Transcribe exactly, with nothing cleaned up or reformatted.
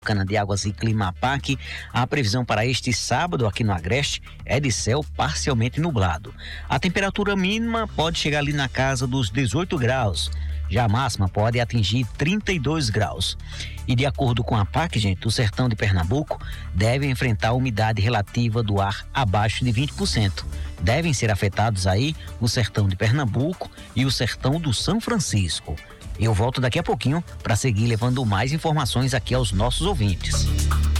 Cana de Águas e Climapac. A previsão para este sábado aqui no Agreste é de céu parcialmente nublado. A temperatura mínima pode chegar ali na casa dos dezoito graus. Já a máxima pode atingir trinta e dois graus. E de acordo com a P A C, gente, o sertão de Pernambuco deve enfrentar a umidade relativa do ar abaixo de vinte por cento. Devem ser afetados aí o sertão de Pernambuco e o sertão do São Francisco. Eu volto daqui a pouquinho para seguir levando mais informações aqui aos nossos ouvintes.